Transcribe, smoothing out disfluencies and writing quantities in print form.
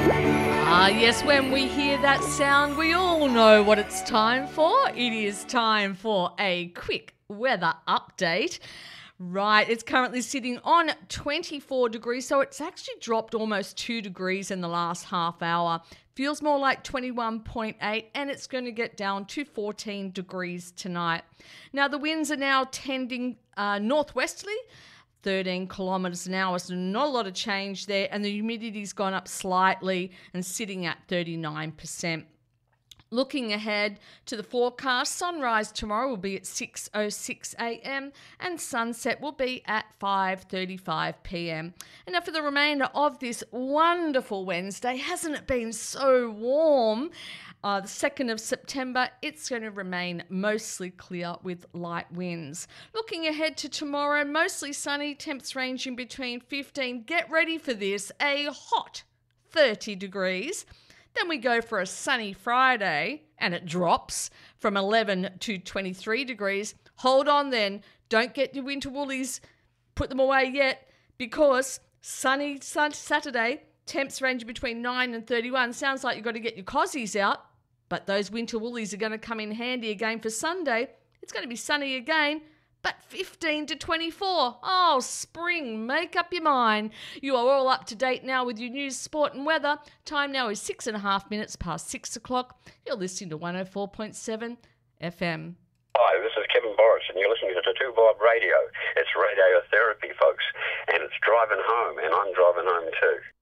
Ah, yes, when we hear that sound, we all know what it's time for. It is time for a quick weather update. Right, it's currently sitting on 24 degrees, so it's actually dropped almost 2 degrees in the last half hour. Feels more like 21.8, and it's going to get down to 14 degrees tonight. Now, the winds are now tending northwesterly, 13 kilometres an hour, so not a lot of change there, and the humidity's gone up slightly and sitting at 39%. Looking ahead to the forecast, sunrise tomorrow will be at 6:06 a.m. and sunset will be at 5:35 p.m. And now for the remainder of this wonderful Wednesday, hasn't it been so warm? The 2nd of September, it's going to remain mostly clear with light winds. Looking ahead to tomorrow, mostly sunny, temps ranging between 15, get ready for this, a hot 30 degrees. Then we go for a sunny Friday and it drops from 11 to 23 degrees. Hold on then. Don't get your winter woolies, put them away yet, because sunny Saturday, temps range between 9 and 31. Sounds like you've got to get your cozies out, but those winter woolies are going to come in handy again for Sunday. It's going to be sunny again, but 15 to 24. Oh, spring, make up your mind. You are all up to date now with your news, sport and weather. Time now is 6.5 minutes past 6 o'clock. You're listening to 104.7 FM. Hi, this is Kevin Boris, and you're listening to Tattoo Bob Radio. It's radiotherapy, folks, and it's driving home, and I'm driving home too.